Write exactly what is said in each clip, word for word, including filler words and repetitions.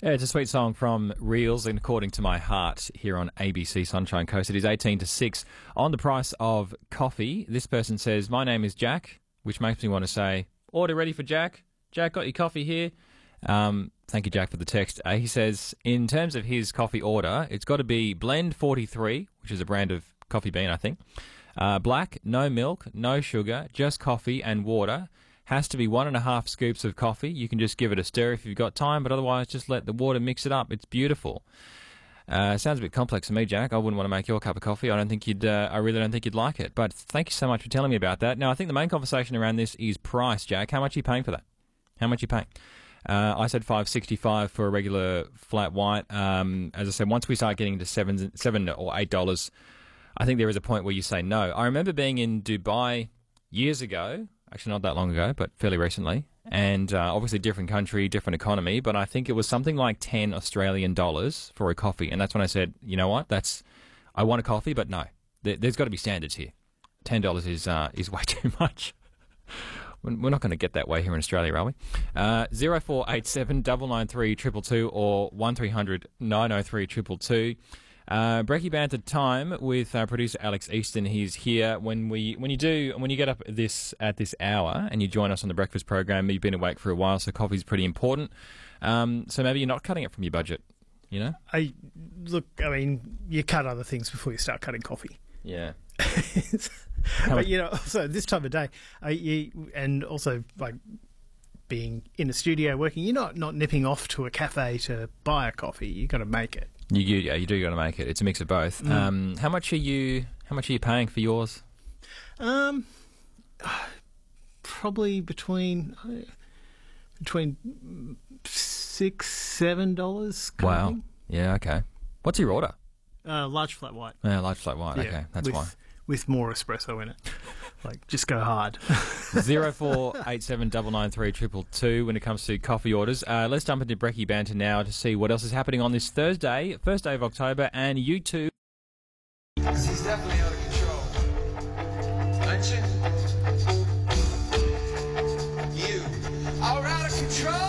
Yeah, it's a sweet song from Reels and According to My Heart here on A B C Sunshine Coast. It is eighteen to six on the price of coffee. This person says, my name is Jack, which makes me want to say, order ready for Jack. Jack, got your coffee here. Um, thank you, Jack, for the text. Uh, he says, in terms of his coffee order, it's got to be Blend forty-three, which is a brand of coffee bean, I think. Uh, black, no milk, no sugar, just coffee and water. Has to be one and a half scoops of coffee. You can just give it a stir if you've got time, but otherwise just let the water mix it up. It's beautiful. Uh, sounds a bit complex to me, Jack. I wouldn't want to make your cup of coffee. I don't think you'd. Uh, I really don't think you'd like it. But thank you so much for telling me about that. Now, I think the main conversation around this is price, Jack. How much are you paying for that? How much are you paying? Uh, I said five sixty-five for a regular flat white. Um, as I said, once we start getting to seven, seven or eight dollars, I think there is a point where you say no. I remember being in Dubai years ago. Actually, not that long ago, but fairly recently. And uh, obviously different country, different economy. But I think it was something like ten Australian dollars for a coffee. And that's when I said, you know what, that's I want a coffee, but no. There, there's got to be standards here. ten dollars is uh, is way too much. We're not going to get that way here in Australia, are we? Uh, zero four eight seven nine nine three two two two or one three hundred nine oh three two two two. Uh, Brekkie Banter time with uh, producer Alex Easton. He's here when we when you do when you get up this at this hour and you join us on the breakfast program. You've been awake for a while, so coffee's pretty important. Um, so maybe you're not cutting it from your budget. You know, I look. I mean, you cut other things before you start cutting coffee. Yeah. But you know, also this time of day, uh, you, and also like being in a studio working, you're not not nipping off to a cafe to buy a coffee. You got to make it. You, you yeah, you do got to make it. It's a mix of both. Mm. Um, how much are you? How much are you paying for yours? Um, probably between uh, between six seven dollars. Wow. Yeah. Okay. What's your order? Uh, large flat white. Yeah, large flat white. Yeah, okay, that's with, why. With more espresso in it. Like, just go hard. Zero four eight seven nine nine three triple two. When it comes to coffee orders, uh, let's jump into Brekkie Banter now to see what else is happening on this Thursday, first day of October, and you too. He's definitely out of control. Aren't you? You are out of control.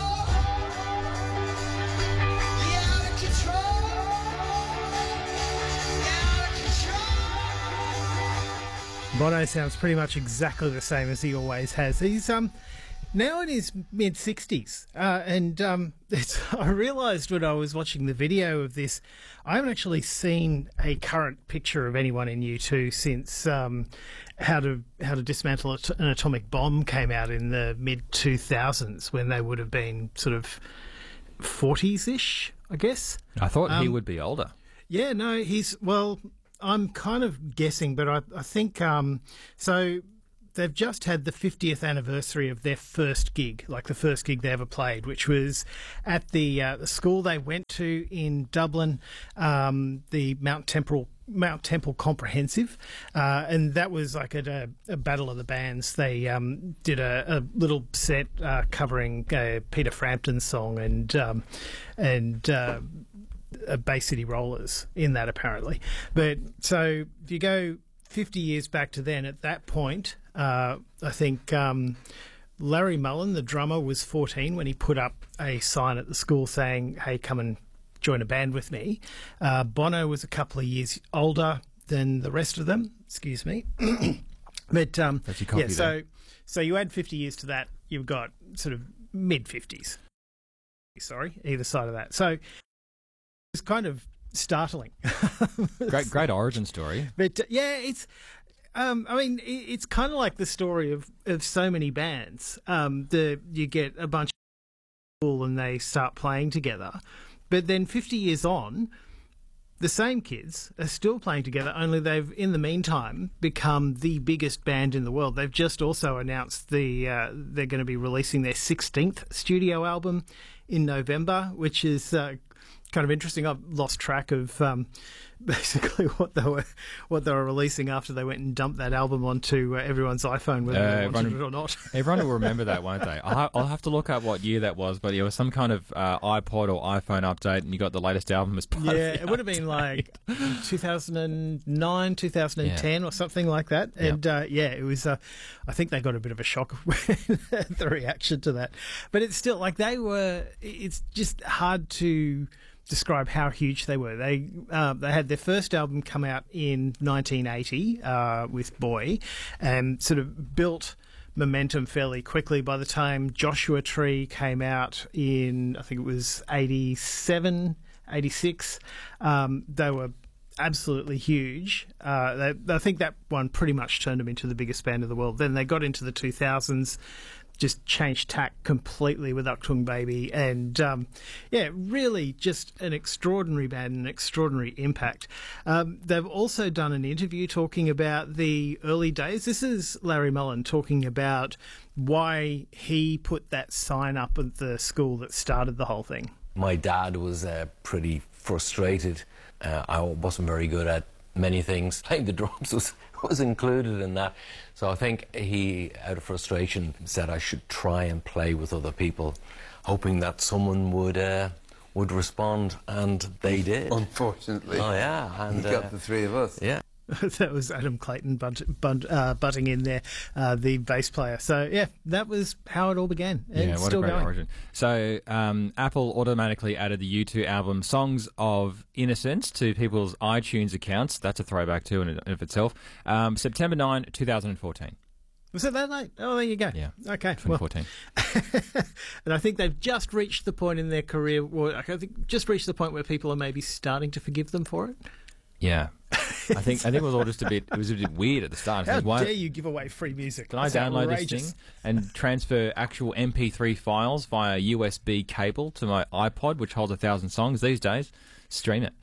Bono sounds pretty much exactly the same as he always has. He's um now in his mid sixties, uh, and um, it's, I realised when I was watching the video of this, I haven't actually seen a current picture of anyone in U two since um, how to how to dismantle an atomic bomb came out in the mid two thousands, when they would have been sort of forties ish, I guess. I thought um, he would be older. Yeah, no, he's well. I'm kind of guessing, but I, I think um, so. They've just had the fiftieth anniversary of their first gig, like the first gig they ever played, which was at the uh, the school they went to in Dublin, um, the Mount Temple Mount Temple Comprehensive, uh, and that was like at a, a battle of the bands. They um, did a, a little set uh, covering uh, Peter Frampton's song and um, and. Uh, Uh, Bay City Rollers in that, apparently. But so if you go fifty years back to then, at that point, uh, I think um, Larry Mullen, the drummer, was fourteen when he put up a sign at the school saying, hey, come and join a band with me. Uh, Bono was a couple of years older than the rest of them. Excuse me. But um, yeah, so, so you add fifty years to that, you've got sort of mid-fifties. Sorry, either side of that. So it's kind of startling. great, great origin story. But uh, yeah, it's. Um, I mean, it, it's kind of like the story of, of so many bands. Um, the you get a bunch of people and they start playing together, but then fifty years on, the same kids are still playing together. Only they've, in the meantime, become the biggest band in the world. They've just also announced the uh, they're going to be releasing their sixteenth studio album in November, which is. Uh, kind of interesting. I've lost track of um, basically what they were what they were releasing after they went and dumped that album onto uh, everyone's iPhone, whether Uh, they wanted everyone- it or not. Everyone will remember that, won't they? I'll, ha- I'll have to look up what year that was, but it was some kind of uh, iPod or iPhone update, and you got the latest album as part Yeah, of the it would have been like two thousand nine, two thousand ten or something like that. Yeah. And uh, yeah, it was, uh, I think they got a bit of a shock at the reaction to that. But it's still like they were, it's just hard to describe how huge they were. They uh, they had their first album come out in nineteen eighty uh, with Boy, and sort of built momentum fairly quickly. By the time Joshua Tree came out in, I think it was eighty-seven, eighty-six, um, they were absolutely huge. Uh, they, I think that one pretty much turned them into the biggest band in the world. Then they got into the two thousands, just changed tack completely with Achtung Baby, and um, yeah, really just an extraordinary band, an extraordinary impact. Um, they've also done an interview talking about the early days. This is Larry Mullen talking about why he put that sign up at the school that started the whole thing. My dad was uh, pretty frustrated. Uh, I wasn't very good at many things. Playing the drums was was included in that. So I think he, out of frustration, said I should try and play with other people, hoping that someone would uh, would respond, and they did. Unfortunately. Oh yeah, and He got uh, the three of us. yeah. That was Adam Clayton butt, butt, uh, butting in there, uh, the bass player. So yeah, that was how it all began. And Yeah, it's what still a great going. origin. So um, Apple automatically added the U two album Songs of Innocence to people's iTunes accounts. That's a throwback too in and of itself. Um, September ninth, twenty fourteen. Was it that late? Oh, there you go. Yeah. Okay. twenty Well, fourteen. and I think they've just reached the point in their career, or I think just reached the point where people are maybe starting to forgive them for it. Yeah. I think I think it was all just a bit. It was a bit weird at the start. How Like, why- dare you give away free music? Can I That's download outrageous. this thing and transfer actual M P three files via U S B cable to my iPod, which holds a thousand songs these days? Stream it.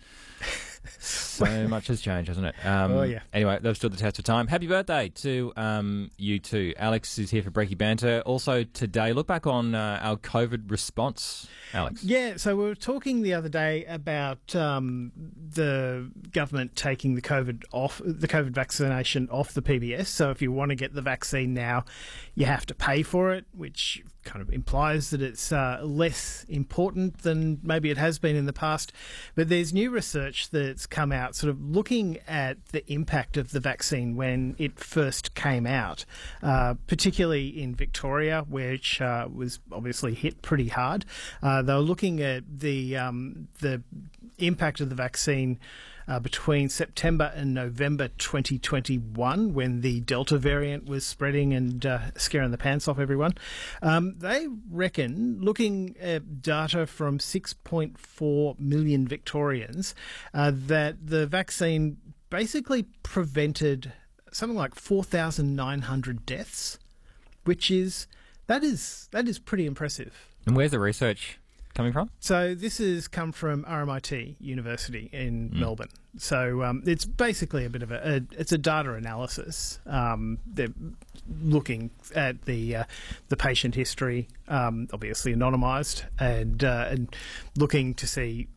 So much has changed, hasn't it? Um, Oh, yeah. Anyway, they've stood the test of time. Happy birthday to um, you too. Alex is here for Breaky Banter. Also today, look back on uh, our COVID response, Alex. Yeah, so we were talking the other day about um, the government taking the COVID off, the COVID vaccination off the P B S. So if you want to get the vaccine now, you have to pay for it, which kind of implies that it's uh, less important than maybe it has been in the past. But there's new research that's come out sort of looking at the impact of the vaccine when it first came out, uh, particularly in Victoria, which uh, was obviously hit pretty hard. Uh, they were looking at the um, the impact of the vaccine Uh, between September and November twenty twenty-one, when the Delta variant was spreading and uh, scaring the pants off everyone. Um, they reckon, looking at data from six point four million Victorians, uh, that the vaccine basically prevented something like four thousand nine hundred deaths, which is that is that is pretty impressive. And where's the research coming from? So this has come from R M I T University in Melbourne. So um, it's basically a bit of a, a it's a data analysis. Um, they're looking at the uh, the patient history, um, obviously anonymised, and uh, and looking to see